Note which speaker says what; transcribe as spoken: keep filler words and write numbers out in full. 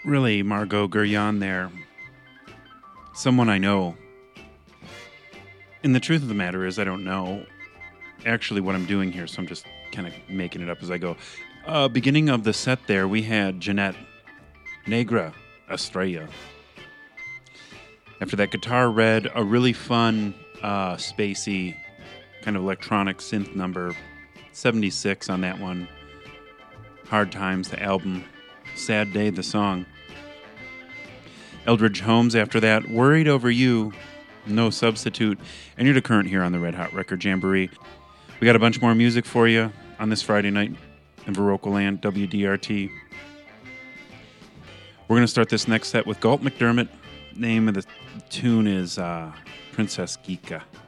Speaker 1: really, Margot Guryan there. Someone I know. And the truth of the matter is I don't know actually what I'm doing here, so I'm just kind of making it up as I go. Uh, beginning of the set there, we had Jeanette Negra Estrella. After that, Guitar Red, a really fun, uh, spacey, kind of electronic synth number. seventy-six on that one. Hard Times, the album. Sad Day, the song. Eldridge Holmes after that. Worried Over You, No Substitute. And you're the current here on the Red Hot Record Jamboree. We got a bunch more music for you on this Friday night in Baroque Land, W D R T. We're going to start this next set with Galt McDermott. Name of the tune is uh, Princess Geeka.